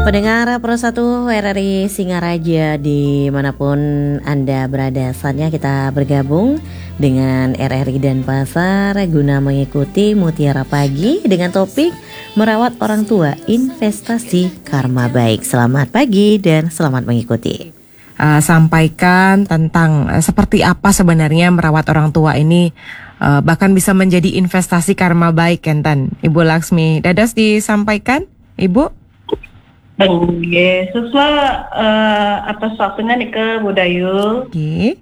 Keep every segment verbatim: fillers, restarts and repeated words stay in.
Pendengar Pro satu R R I Singaraja dimanapun Anda berada, saatnya kita bergabung dengan R R I Denpasar guna mengikuti Mutiara Pagi dengan topik merawat orang tua, investasi karma baik. Selamat pagi dan selamat mengikuti. Uh, sampaikan tentang uh, seperti apa sebenarnya merawat orang tua ini uh, bahkan bisa menjadi investasi karma baik, Kenten. Ibu Laksmi Dadas disampaikan, Ibu. Oke, sesuai uh, atas waktunya nih ke Budayu. Oke.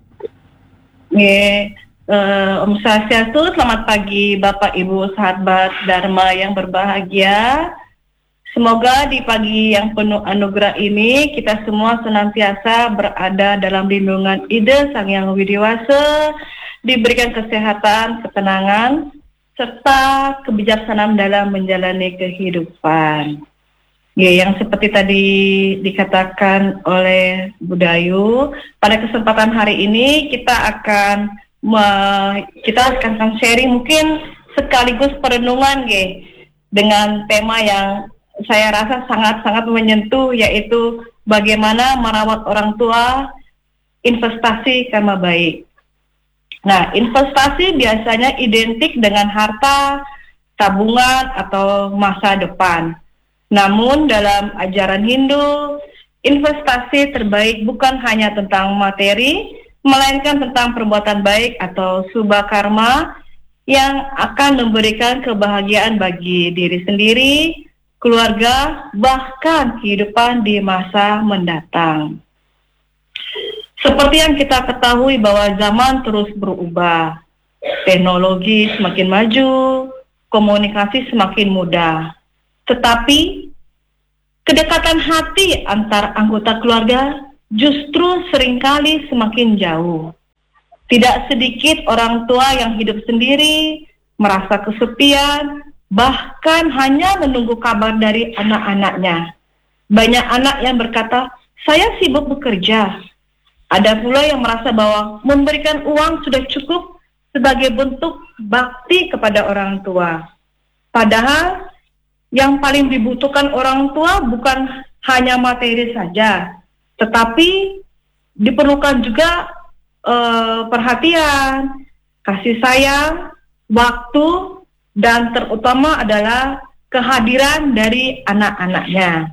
Oke, uh, Om Swastiastu, selamat pagi Bapak Ibu sahabat Dharma yang berbahagia. Semoga di pagi yang penuh anugerah ini kita semua senantiasa berada dalam lindungan Ida Sang Yang Widiwasa, diberikan kesehatan, ketenangan, serta kebijaksanaan dalam menjalani kehidupan. Ya, yang seperti tadi dikatakan oleh Budayu, pada kesempatan hari ini kita akan me, kita akan sharing mungkin sekaligus perenungan, ya, dengan tema yang saya rasa sangat-sangat menyentuh, yaitu bagaimana merawat orang tua, investasi karma baik. Nah, investasi biasanya identik dengan harta, tabungan, atau masa depan. Namun dalam ajaran Hindu, investasi terbaik bukan hanya tentang materi, melainkan tentang perbuatan baik atau subha karma yang akan memberikan kebahagiaan bagi diri sendiri, keluarga, bahkan kehidupan di masa mendatang. Seperti yang kita ketahui bahwa zaman terus berubah, teknologi semakin maju, komunikasi semakin mudah. Tetapi kedekatan hati antar anggota keluarga justru seringkali semakin jauh. Tidak sedikit orang tua yang hidup sendiri, merasa kesepian, bahkan hanya menunggu kabar dari anak-anaknya. Banyak anak yang berkata, saya sibuk bekerja. Ada pula yang merasa bahwa memberikan uang sudah cukup sebagai bentuk bakti kepada orang tua. Padahal yang paling dibutuhkan orang tua bukan hanya materi saja, tetapi diperlukan juga uh, perhatian, kasih sayang, waktu, dan terutama adalah kehadiran dari anak-anaknya.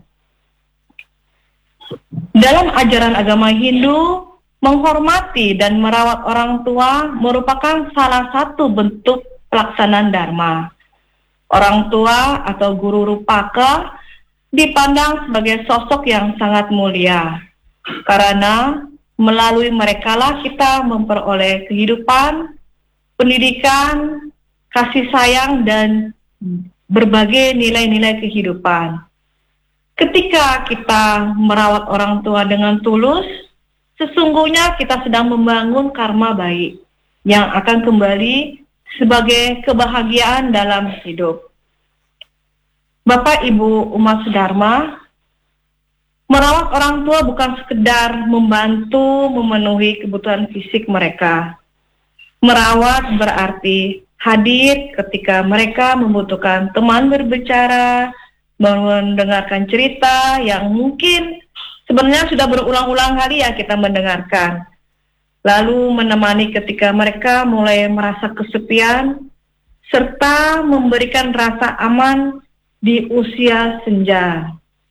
Dalam ajaran agama Hindu, menghormati dan merawat orang tua merupakan salah satu bentuk pelaksanaan dharma. Orang tua atau guru rupaka dipandang sebagai sosok yang sangat mulia, karena melalui merekalah kita memperoleh kehidupan, pendidikan, kasih sayang, dan berbagai nilai-nilai kehidupan. Ketika kita merawat orang tua dengan tulus, sesungguhnya kita sedang membangun karma baik yang akan kembali sebagai kebahagiaan dalam hidup. Bapak Ibu umat Dharma, merawat orang tua bukan sekedar membantu memenuhi kebutuhan fisik mereka. Merawat berarti hadir ketika mereka membutuhkan teman berbicara, mendengarkan cerita yang mungkin sebenarnya sudah berulang-ulang kali ya kita mendengarkan. Lalu menemani ketika mereka mulai merasa kesepian, serta memberikan rasa aman di usia senja.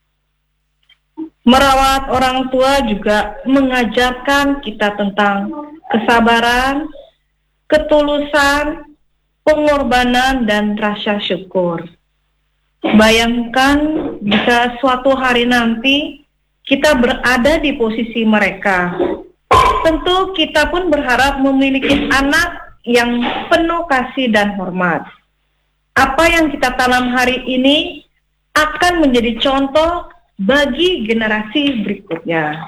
Merawat orang tua juga mengajarkan kita tentang kesabaran, ketulusan, pengorbanan, dan rasa syukur. Bayangkan jika suatu hari nanti kita berada di posisi mereka. Tentu kita pun berharap memiliki anak yang penuh kasih dan hormat. Apa yang kita tanam hari ini akan menjadi contoh bagi generasi berikutnya.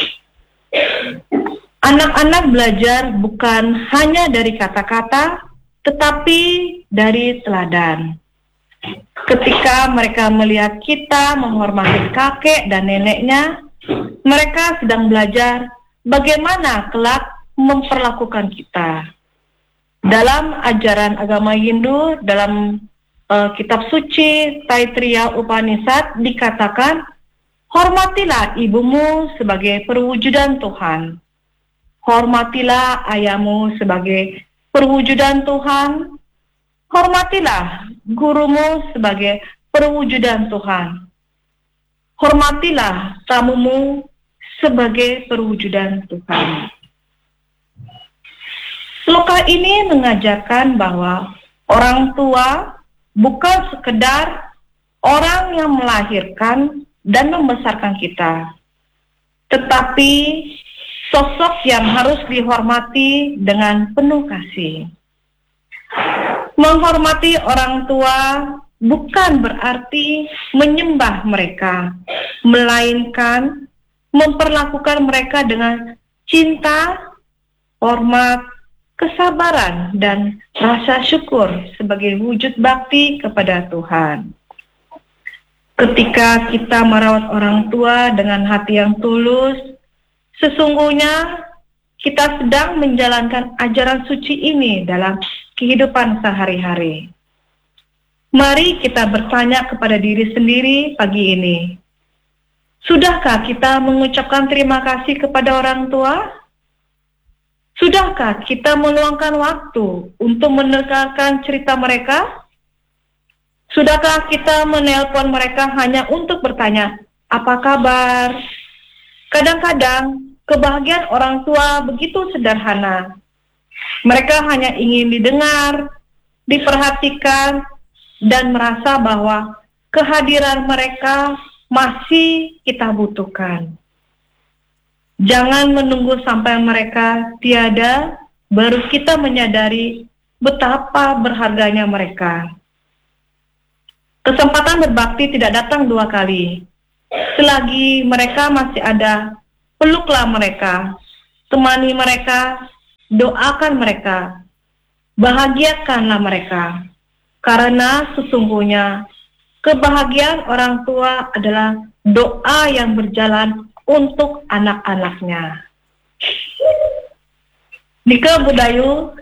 Anak-anak belajar bukan hanya dari kata-kata, tetapi dari teladan. Ketika mereka melihat kita menghormati kakek dan neneknya, mereka sedang belajar bagaimana kelak memperlakukan kita. Dalam ajaran agama Hindu, dalam uh, kitab suci Taittiriya Upanishad dikatakan, Hormatilah ibumu sebagai perwujudan Tuhan. Hormatilah ayahmu sebagai perwujudan Tuhan. Hormatilah gurumu sebagai perwujudan Tuhan. Hormatilah tamumu sebagai perwujudan Tuhan. Sloka ini mengajarkan bahwa orang tua bukan sekedar orang yang melahirkan dan membesarkan kita, tetapi sosok yang harus dihormati dengan penuh kasih. Menghormati orang tua bukan berarti menyembah mereka, melainkan memperlakukan mereka dengan cinta, hormat, kesabaran, dan rasa syukur sebagai wujud bakti kepada Tuhan. Ketika kita merawat orang tua dengan hati yang tulus, sesungguhnya kita sedang menjalankan ajaran suci ini dalam kehidupan sehari-hari. Mari kita bertanya kepada diri sendiri pagi ini. Sudahkah kita mengucapkan terima kasih kepada orang tua? Sudahkah kita meluangkan waktu untuk mendengarkan cerita mereka? Sudahkah kita menelpon mereka hanya untuk bertanya, apa kabar? Kadang-kadang kebahagiaan orang tua begitu sederhana. Mereka hanya ingin didengar, diperhatikan, dan merasa bahwa kehadiran mereka masih kita butuhkan. Jangan menunggu sampai mereka tiada, baru kita menyadari betapa berharganya mereka. Kesempatan berbakti tidak datang dua kali. Selagi mereka masih ada, peluklah mereka, temani mereka, doakan mereka, bahagiakanlah mereka. Karena sesungguhnya kebahagiaan orang tua adalah doa yang berjalan untuk anak-anaknya. Nika Budayu.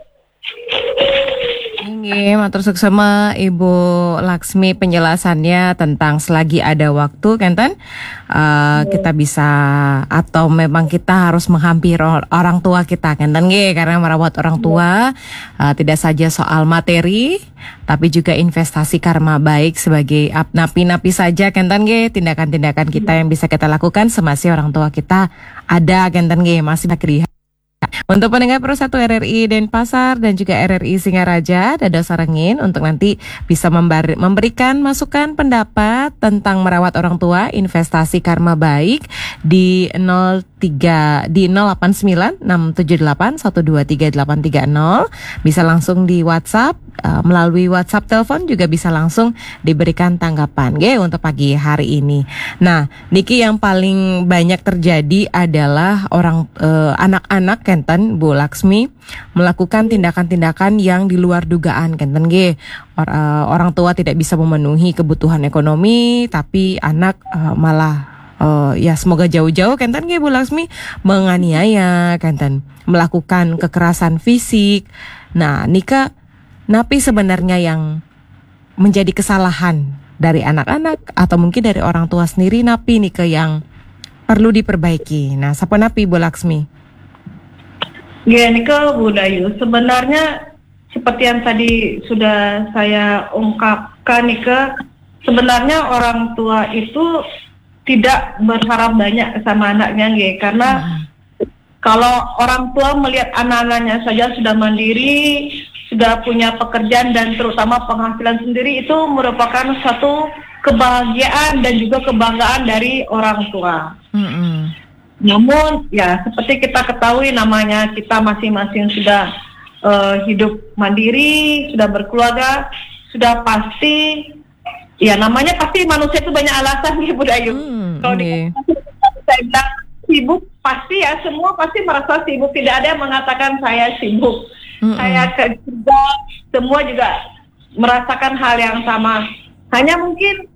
Ini matur suksema Ibu Laksmi penjelasannya tentang selagi ada waktu Kenten uh, kita bisa atau memang kita harus menghampiri orang tua kita Kenten nggih, karena merawat orang tua uh, tidak saja soal materi tapi juga investasi karma baik sebagai napi-napi saja Kenten nggih, tindakan-tindakan kita yang bisa kita lakukan semasa orang tua kita ada Kenten nggih, masih bakri. Untuk pendengar Pro satu R R I Denpasar dan juga R R I Singaraja, Dada Sarengin untuk nanti bisa membar- memberikan masukan pendapat tentang merawat orang tua, investasi karma baik di nol tiga di nol delapan sembilan enam tujuh delapan satu dua tiga delapan tiga nol, bisa langsung di WhatsApp, uh, melalui WhatsApp telepon juga bisa langsung diberikan tanggapan ge untuk pagi hari ini. Nah, Niki yang paling banyak terjadi adalah orang uh, anak-anak Kenten Bu Laksmi melakukan tindakan-tindakan yang di luar dugaan Kenten ge. Or, uh, orang tua tidak bisa memenuhi kebutuhan ekonomi tapi anak uh, malah Uh, ya semoga jauh-jauh Kenten nggih Bu Laksmi menganiaya Kenten, melakukan kekerasan fisik. Nah, Nika napi sebenarnya yang menjadi kesalahan dari anak-anak atau mungkin dari orang tua sendiri napi Nika yang perlu diperbaiki. Nah, siapa napi Bu Laksmi? Ya, Nika Budayu, sebenarnya seperti yang tadi sudah saya ungkapkan Nika, sebenarnya orang tua itu tidak berharap banyak sama anaknya, nge, karena hmm. kalau orang tua melihat anak-anaknya saja sudah mandiri, sudah punya pekerjaan dan terutama penghasilan sendiri, itu merupakan satu kebahagiaan dan juga kebanggaan dari orang tua. Hmm. Namun ya seperti kita ketahui namanya kita masing-masing sudah uh, hidup mandiri, sudah berkeluarga, sudah pasti ya namanya pasti manusia itu banyak alasan nih Budayu. Hmm, Kalau okay. Saya bilang sibuk pasti ya semua pasti merasa sibuk, tidak ada yang mengatakan saya sibuk. Mm-mm. Saya kerja, semua juga merasakan hal yang sama. Hanya mungkin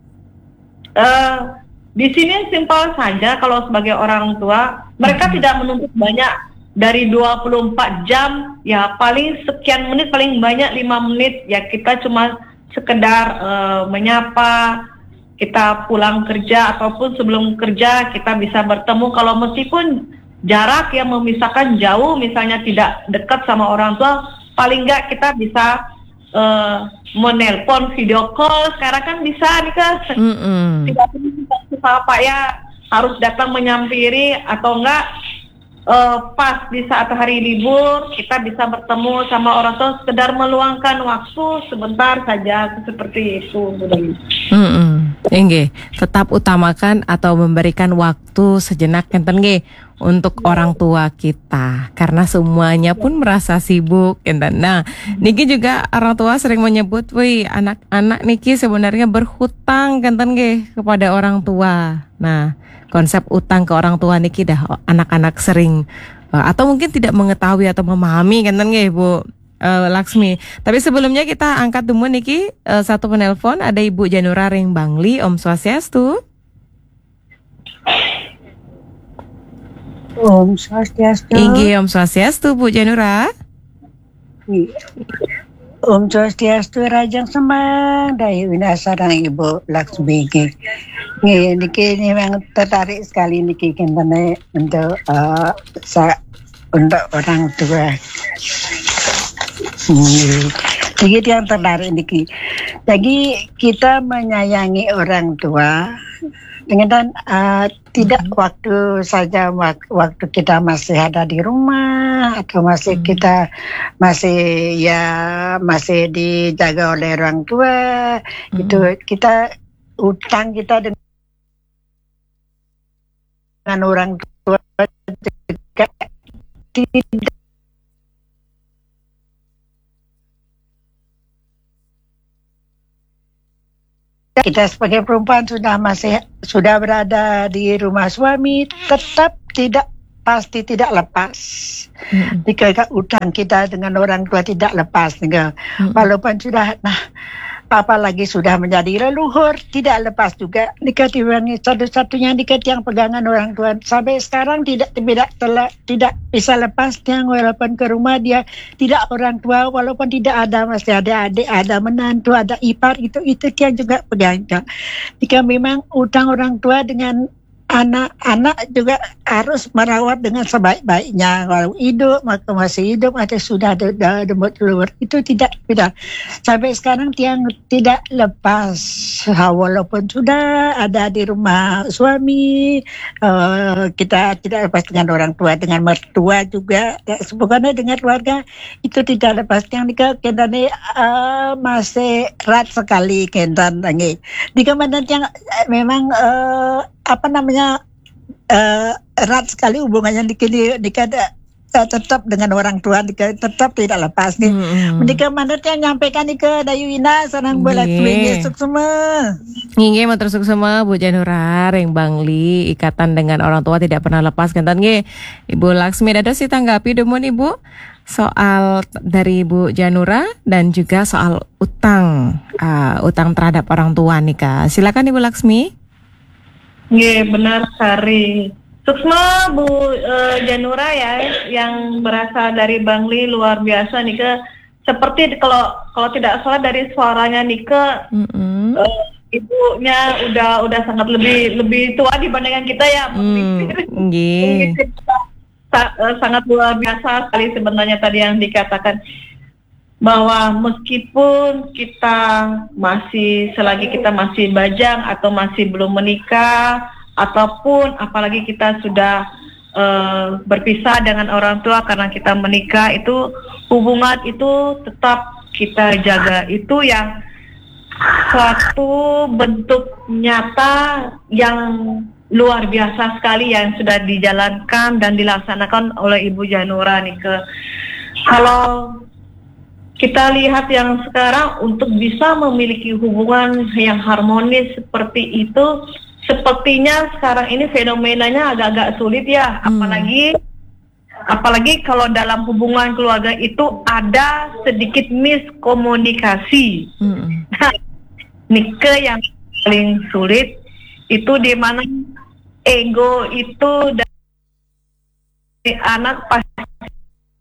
uh, di sini simpel saja kalau sebagai orang tua mereka mm-hmm. tidak menuntut banyak dari dua puluh empat jam, ya paling sekian menit, paling banyak lima menit ya kita cuma sekedar uh, menyapa, kita pulang kerja ataupun sebelum kerja kita bisa bertemu, kalau meskipun jarak yang memisahkan jauh, misalnya tidak dekat sama orang tua, paling nggak kita bisa uh, menelpon, video call. Sekarang kan bisa nih kan, mm-hmm. tidak perlu apa ya harus datang menyampiri, atau enggak uh, pas di saat hari libur kita bisa bertemu sama orang tua, sekedar meluangkan waktu sebentar saja, seperti itu. Mm-hmm. Nggih, tetap utamakan atau memberikan waktu sejenak enten nggih untuk orang tua kita, karena semuanya pun merasa sibuk enten. Nah, niki juga orang tua sering menyebut, "Wih, anak-anak niki sebenarnya berhutang enten nggih kepada orang tua." Nah, konsep utang ke orang tua niki dah anak-anak sering uh, atau mungkin tidak mengetahui atau memahami enten nggih, Bu Uh, Laksmi. Tapi sebelumnya kita angkat dulu niki uh, satu penelpon, ada Ibu Janura Ring Bangli. Om Swastiastu. Om Swastiastu. Inggih, Om Swastiastu, Bu Janura. Om Swastiastu, Rajang Semang, Dayu Winasarang Ibu Laksmi. Nggih, niki memang tertarik sekali niki kentane untuk uh, sa, untuk orang tua. Hmm. Jadi yang tertarik niki. Jadi kita menyayangi orang tua dengan uh, tidak hmm. waktu saja wak- waktu kita masih ada di rumah atau masih hmm. kita masih ya masih dijaga oleh orang tua, hmm. itu kita utang kita dengan orang tua juga tidak. Kita sebagai perempuan sudah masih sudah berada di rumah suami, tetap tidak pasti tidak lepas. Mm-hmm. Jika utang kita dengan orang tua tidak lepas, mm-hmm. walaupun sudah nah apalagi sudah menjadi leluhur, tidak lepas juga. Nikah dibangi satu-satunya nikah yang pegangan orang tua sampai sekarang tidak tidak telah, tidak bisa lepasnya, walaupun ke rumah dia tidak orang tua, walaupun tidak ada masih ada adik, ada menantu, ada ipar, itu itu dia juga pegang. Jika memang utang orang tua dengan anak-anak juga harus merawat dengan sebaik-baiknya. Kalau hidup, maka masih hidup, ada sudah ada demut keluar. Itu tidak tidak sampai sekarang dia tidak lepas. Walaupun sudah ada di rumah suami, uh, kita tidak lepas dengan orang tua, dengan mertua juga. Sebagainya dengan keluarga itu tidak lepas. Yang kita kita ini uh, masih erat sekali kita lagi. Di kemudian yang memang uh, apa namanya uh, erat sekali hubungannya di kini dikada uh, tetap dengan orang tua dikada, tetap tidak lepas nih. Hmm. Menika mandatnya nyampaikan ke Dayuina sareng boleh besok semua. Nggih matur suksema Bu Janura Ring Bangli, ikatan dengan orang tua tidak pernah lepas kan nggih. Ibu Laksmi dados ditanggapi demun Ibu soal dari Bu Janura dan juga soal utang uh, utang terhadap orang tua nika. Silakan Ibu Laksmi. Iya benar sekali. Suksma Bu uh, Janura ya, yang berasal dari Bangli, luar biasa nih ke. Seperti kalau kalau tidak salah dari suaranya nih ke, mm-hmm. uh, ibunya udah udah sangat lebih lebih tua dibandingkan kita ya. Mm, yeah. Sangat luar biasa sekali sebenarnya tadi yang dikatakan. Bahwa meskipun kita masih, selagi kita masih bajang atau masih belum menikah, ataupun apalagi kita sudah uh, berpisah dengan orang tua karena kita menikah, itu hubungan itu tetap kita jaga. Itu yang suatu bentuk nyata yang luar biasa sekali yang sudah dijalankan dan dilaksanakan oleh Ibu Janura nih ke. Kalau kita lihat yang sekarang untuk bisa memiliki hubungan yang harmonis seperti itu, sepertinya sekarang ini fenomenanya agak-agak sulit ya, hmm. apalagi apalagi kalau dalam hubungan keluarga itu ada sedikit miskomunikasi. Hmm. Nah, Nike yang paling sulit itu di mana ego itu dari anak pas